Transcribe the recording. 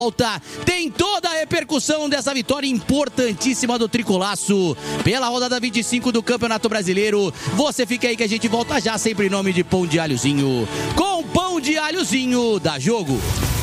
volta, tem toda a repercussão dessa vitória importantíssima do Tricolaço pela rodada 25 do Campeonato Brasileiro. Você fica aí que a gente volta já, sempre em nome de Pão de Alhozinho. Com Pão de Alhozinho, dá jogo.